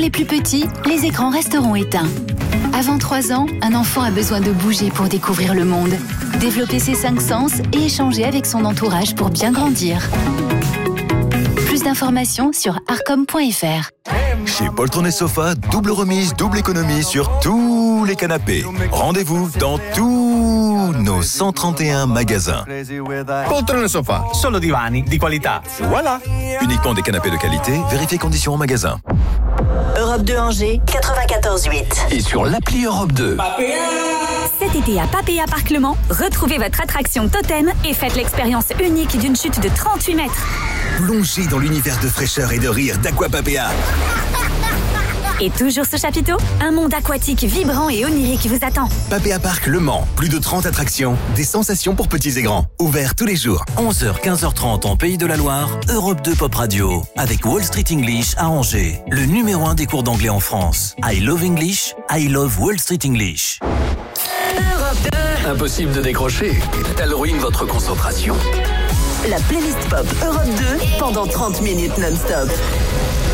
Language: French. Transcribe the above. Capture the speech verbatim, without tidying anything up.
les plus petits, les écrans resteront éteints. Avant trois ans, un enfant a besoin de bouger pour découvrir le monde, développer ses cinq sens et échanger avec son entourage pour bien grandir. Plus d'informations sur arcom point f r. Chez Poltron et Sofa, double remise, double économie sur tous les canapés. Rendez-vous dans tous nos cent trente et un magasins. Poltron et Sofa, solo divani di qualità. Voilà. Uniquement des canapés de qualité, vérifiez conditions au magasin. Europe deux Angers, quatre-vingt-quatorze huit. Et sur l'appli Europe deux. Cet été à Papéa Parc Le Mans, retrouvez votre attraction Totem et faites l'expérience unique d'une chute de trente-huit mètres. Plongez dans l'univers de fraîcheur et de rire d'Aquapapéa. Et toujours ce chapiteau, un monde aquatique vibrant et onirique vous attend. Papéa Parc Le Mans, plus de trente attractions, des sensations pour petits et grands. Ouvert tous les jours. onze heures quinze heures trente en Pays de la Loire, Europe deux Pop Radio. Avec Wall Street English à Angers. Le numéro un des cours d'anglais en France. I love English, I love Wall Street English. Europe deux. Impossible de décrocher. Elle ruine votre concentration. La playlist pop Europe deux pendant trente minutes non-stop.